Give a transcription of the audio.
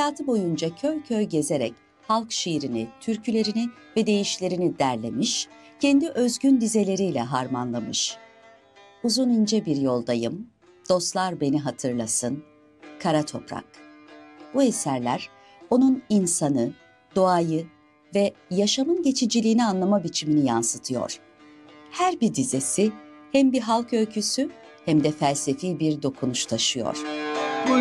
Hayatı boyunca köy köy gezerek halk şiirini, türkülerini ve deyişlerini derlemiş, kendi özgün dizeleriyle harmanlamış. Uzun ince bir yoldayım, dostlar beni hatırlasın, Kara Toprak. Bu eserler onun insanı, doğayı ve yaşamın geçiciliğini anlama biçimini yansıtıyor. Her bir dizesi hem bir halk öyküsü hem de felsefi bir dokunuş taşıyor.